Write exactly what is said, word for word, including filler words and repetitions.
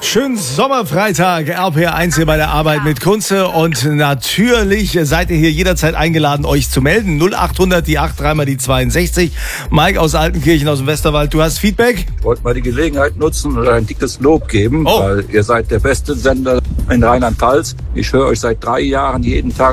Schönen Sommerfreitag, R P R eins hier bei der Arbeit mit Kunze. Und natürlich seid ihr hier jederzeit eingeladen, euch zu melden. null achthundert, die acht, dreimal die zweiundsechzig. Mike aus Altenkirchen aus dem Westerwald, du hast Feedback? Ich wollte mal die Gelegenheit nutzen und ein dickes Lob geben, oh. weil ihr seid der beste Sender in Rheinland-Pfalz. Ich höre euch seit drei Jahren jeden Tag